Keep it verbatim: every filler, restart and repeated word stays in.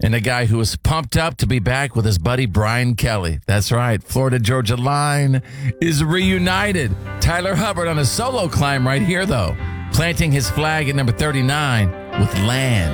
And a guy who was pumped up to be back with his buddy Brian Kelly. That's right. Florida-Georgia line is reunited. Tyler Hubbard on a solo climb right here, though, planting his flag at number thirty-nine with Land.